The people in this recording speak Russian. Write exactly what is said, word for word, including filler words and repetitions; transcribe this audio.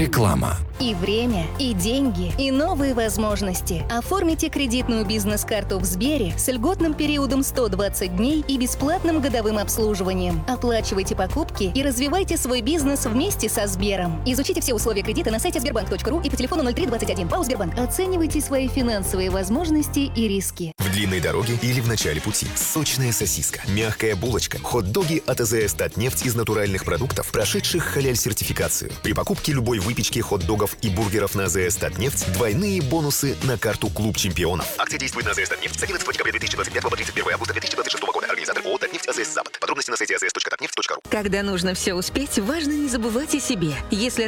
Реклама. И время, и деньги, и новые возможности. Оформите кредитную бизнес-карту в Сбере с льготным периодом сто двадцать дней и бесплатным годовым обслуживанием. Оплачивайте покупки и развивайте свой бизнес вместе со Сбером. Изучите все условия кредита на сайте сбербанк точка ру и по телефону ноль три двадцать один. ПАО «Сбербанк». Оценивайте свои финансовые возможности и риски. В длинной дороге или в начале пути. Сочная сосиска, мягкая булочка, хот-доги от АЗС «Татнефть» из натуральных продуктов, прошедших халяль-сертификацию. При покупке любой выпечки, хот-догов и бургеров на АЗС «Татнефть» двойные бонусы на карту «Клуб чемпионов». Акция действует на АЗС «Татнефть» с одиннадцатого декабря две тысячи двадцать пятого по тридцать первое августа две тысячи двадцать шестого года. Организатор ООО «Татнефть» АЗС «Запад». Подробности на сайте эй зэ эс точка татнефть точка ру. Когда нужно все успеть, важно не забывать о себе. Если